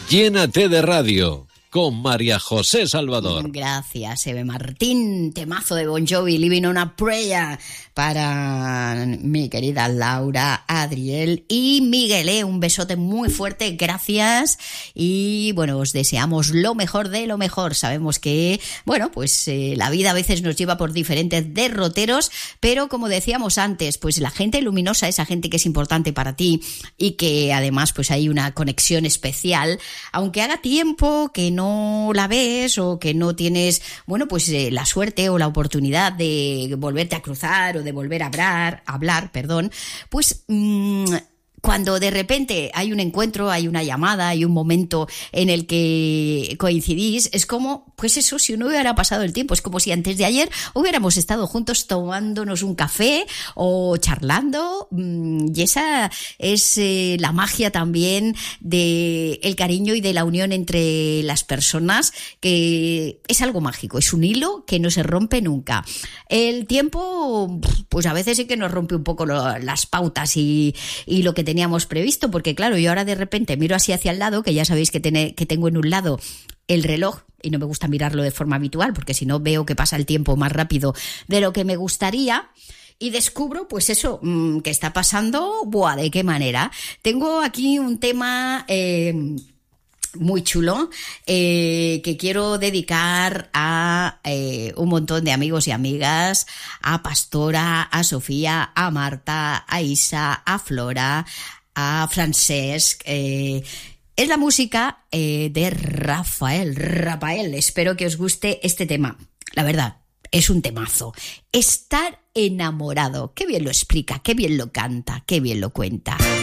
Llénate de radio con María José Salvador. Gracias, Eve Martín. Temazo de Bon Jovi, Living on a Prayer, para mi querida Laura, Adriel y Miguel. Un besote muy fuerte, gracias. Y bueno, os deseamos lo mejor de lo mejor. Sabemos que, bueno, pues la vida a veces nos lleva por diferentes derroteros, pero como decíamos antes, pues la gente luminosa, esa gente que es importante para ti y que además pues hay una conexión especial, aunque haga tiempo que no la ves o que no tienes, bueno, pues la suerte o la oportunidad de volverte a cruzar o de volver a hablar, pues cuando de repente hay un encuentro, hay una llamada, hay un momento en el que coincidís, es como, pues eso, si no hubiera pasado el tiempo, es como si antes de ayer hubiéramos estado juntos tomándonos un café o charlando, y esa es la magia también del cariño y de la unión entre las personas, que es algo mágico, es un hilo que no se rompe nunca. El tiempo, pues a veces sí que nos rompe un poco las pautas y lo que teníamos previsto, porque claro, yo ahora de repente miro así hacia el lado, que ya sabéis que tengo en un lado el reloj, y no me gusta mirarlo de forma habitual, porque si no veo que pasa el tiempo más rápido de lo que me gustaría, y descubro, pues eso, que está pasando, ¡buah! ¿De qué manera? Tengo aquí un tema muy chulo que quiero dedicar a un montón de amigos y amigas, a Pastora, a Sofía, a Marta, a Isa, a Flora, a Francesc. Es la música de Rafael. Espero que os guste este tema. La verdad, es un temazo. Estar enamorado. Qué bien lo explica, qué bien lo canta, qué bien lo cuenta.